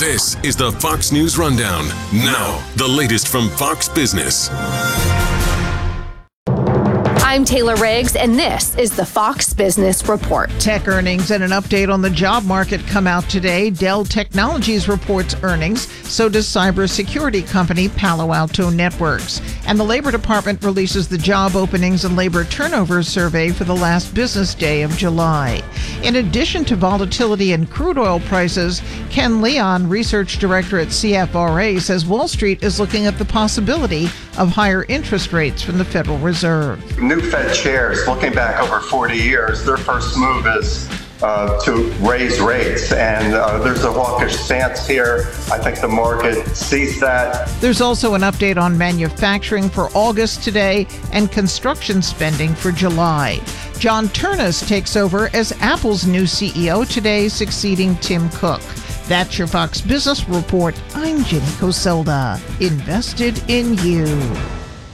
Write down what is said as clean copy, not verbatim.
This is the Fox News Rundown. Now, the latest from Fox Business. I'm Taylor Riggs, and this is the Fox Business Report. Tech earnings and an update on the job market come out today. Dell Technologies reports earnings. So does cybersecurity company Palo Alto Networks. And the Labor Department releases the job openings and labor turnover survey for the last business day of July. In addition to volatility in crude oil prices, Ken Leon, research director at CFRA, says Wall Street is looking at the possibility of higher interest rates from the Federal Reserve. New Fed chairs, looking back over 40 years, their first move is to raise rates. And there's a hawkish stance here. I think the market sees that. There's also an update on manufacturing for August today and construction spending for July. John Ternus takes over as Apple's new CEO today, succeeding Tim Cook. That's your Fox Business Report. I'm Jenny Coselda. Invested in you.